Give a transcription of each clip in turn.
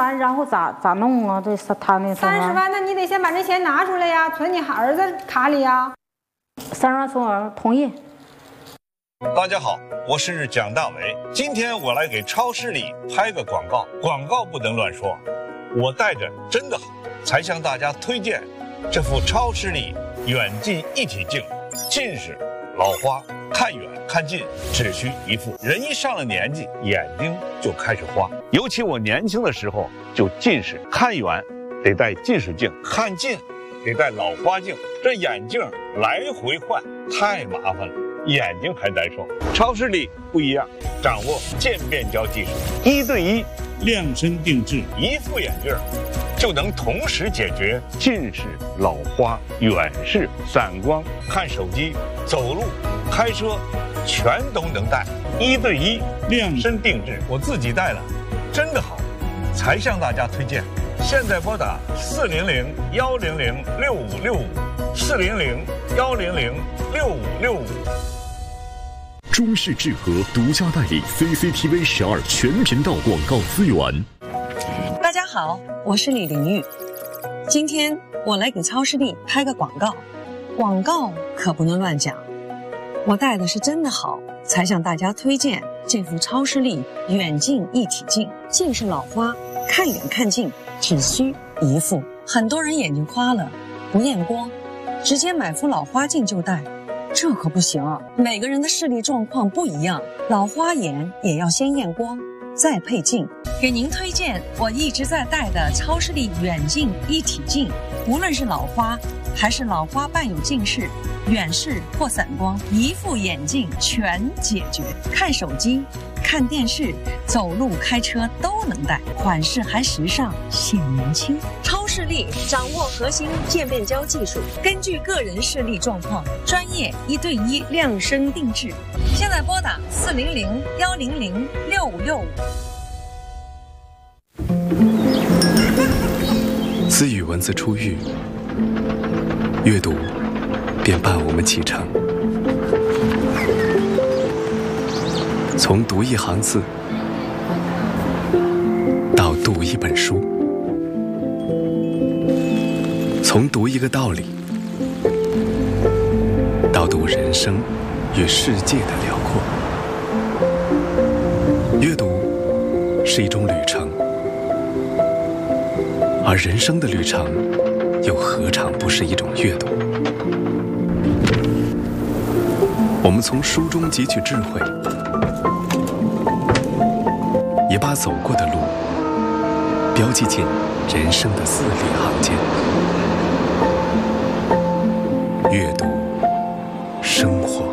万，然后咋弄啊？这他那 30万，那你得先把这钱拿出来呀，存你儿子卡里呀。 30万存我同意。 大家好，我是蒋大为，今天我来给超市里拍个广告，广告不能乱说。我戴着真的好，才向大家推荐这副超视力远近一体镜。近视、老花，看远看近只需一副。人一上了年纪，眼睛就开始花。尤其我年轻的时候就近视，看远得戴近视镜，看近得戴老花镜。这眼镜来回换太麻烦了，眼睛还难受。超视力不一样，掌握渐变焦技术，1对1量身定制，一副眼镜就能同时解决近视、老花、远视、散光，看手机、走路、开车，全都能戴。1对1量身定制，我自己戴了，真的好，才向大家推荐。现在拨打400-100-6565，400-100-6565。 中视智和独家代理 CCTV 12全频道广告资源。 大家好，我是李玲玉。今天我来给超视力拍个广告，广告可不能乱讲。我戴的是真的好，才向大家推荐这副超视力远近一体镜。近视老花，看远看近只需一副。很多人眼睛花了，不验光，直接买副老花镜就戴。这可不行，每个人的视力状况不一样，老花眼也要先验光，再配镜。给您推荐我一直在戴的超视力远近一体镜，无论是老花还是老花伴有近视、远视或散光，一副眼镜全解决。看手机、看电视、走路、开车都能戴，款式还时尚显年轻。超视力掌握核心渐变焦技术，根据个人视力状况，专业1对1量身定制。现在拨打400-100-6565。 自与文字出狱，阅读便伴我们启程。从读一行字到读一本书，从读一个道理到读人生与世界的辽阔。阅读是一种旅程，而人生的旅程又何尝不是一种阅读？我们从书中汲取智慧，也把走过的路标记进人生的字里行间。阅读，生活。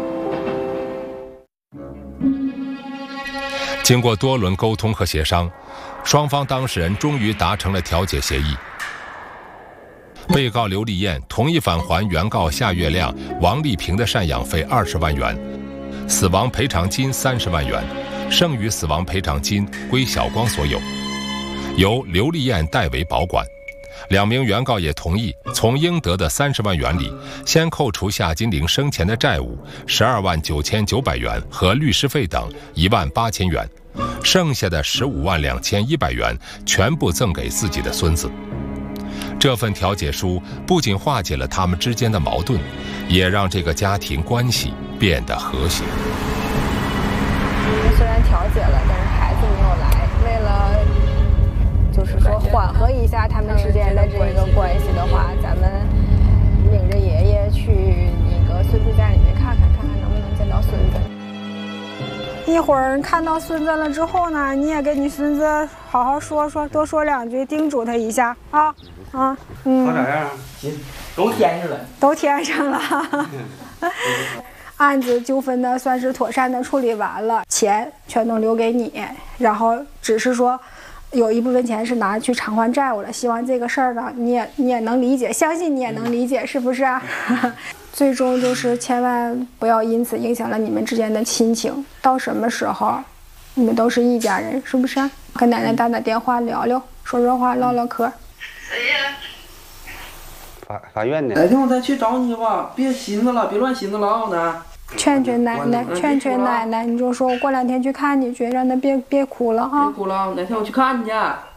经过多轮沟通和协商，双方当事人终于达成了调解协议。被告刘丽艳同意返还原告夏月亮、王丽萍的赡养费20万元，死亡赔偿金30万元，剩余死亡赔偿金归小光所有，由刘丽艳代为保管。2名原告也同意从应得的30万元里，先扣除夏金玲生前的债务12万9900元和律师费等1万8000元，剩下的15万2100元全部赠给自己的孙子。这份调解书不仅化解了他们之间的矛盾，也让这个家庭关系变得和谐。 虽然调解了，但是孩子没有来。为了就是说缓和一下他们之间的这个关系的话，咱们领着爷爷去那个孙子家里面看看能不能见到孙子。 一会儿看到孙子了之后呢，你也跟你孙子好好说说，多说2句，叮嘱他一下啊。好咋样？行，都填上了。 都填上了。案子纠纷呢算是妥善的处理完了，钱全都留给你，然后只是说有一部分钱是拿去偿还债务了。希望这个事儿呢你也能理解，相信你也能理解，是不是啊？最终就是千万不要因此影响了你们之间的亲情。到什么时候你们都是一家人，是不是？跟奶奶打电话聊聊，说说话，唠唠嗑。 法院呢？ 哪天我再去找你吧，别寻思了，别乱寻思了啊！ 劝奶奶，你就说我过2天去看你去，让她别哭了啊！ 别哭了，哪天我去看你去。